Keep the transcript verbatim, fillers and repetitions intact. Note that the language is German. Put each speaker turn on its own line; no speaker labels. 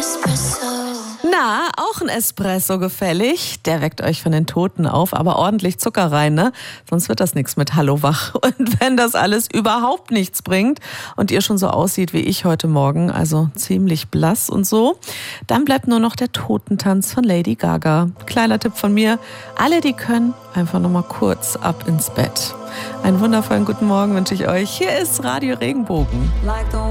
Na, auch ein Espresso gefällig. Der weckt euch von den Toten auf, aber ordentlich Zucker rein, ne? Sonst wird das nichts mit Hallo wach. Und wenn das alles überhaupt nichts bringt und ihr schon so aussieht wie ich heute Morgen, also ziemlich blass und so, dann bleibt nur noch der Totentanz von Lady Gaga. Kleiner Tipp von mir, alle, die können, einfach nochmal kurz ab ins Bett. Einen wundervollen guten Morgen wünsche ich euch. Hier ist Radio Regenbogen.